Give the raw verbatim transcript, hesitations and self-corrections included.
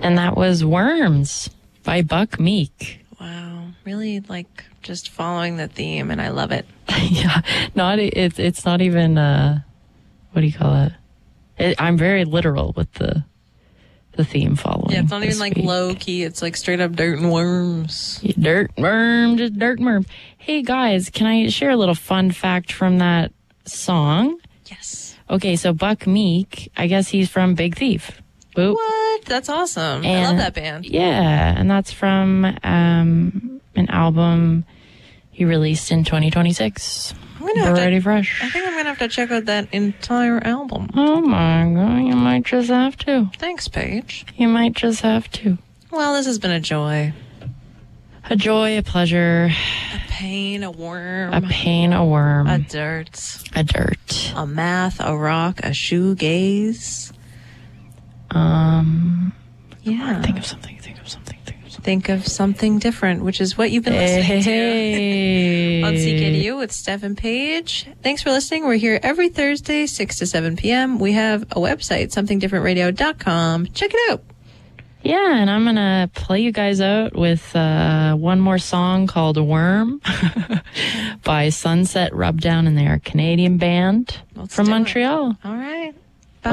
And that was Worms by Buck Meek. Wow. Really, like, just following the theme, and I love it. Yeah. Not, it's, it's not even, uh, what do you call it? it? I'm very literal with the the theme following. Yeah, it's not even, like, week. low-key. It's, like, straight up dirt and worms. Yeah, dirt, worm, just dirt and worm. Hey, guys, can I share a little fun fact from that song? Yes. Okay, so Buck Meek, I guess he's from Big Thief. Boop. What? That's awesome. And, I love that band. Yeah, and that's from um, an album he released in twenty twenty-six. I'm gonna have Already to, fresh. I think I'm going to have to check out that entire album. Oh my god, you might just have to. Thanks, Paige. You might just have to. Well, this has been a joy. A joy, a pleasure, A pain, a worm. a pain, a worm, A dirt. a dirt. A math, a rock, a shoegaze. Um, Yeah. think of something, think of something, think of something. Think of something different, which is what you've been listening Hey. to on C K D U with Steph and Paige. Thanks for listening. We're here every Thursday, six to seven p.m. We have a website, something different radio dot com. Check it out. Yeah, and I'm going to play you guys out with uh, one more song called Worm by Sunset Rubdown, and they're a Canadian band Let's from do it. Montreal. All right.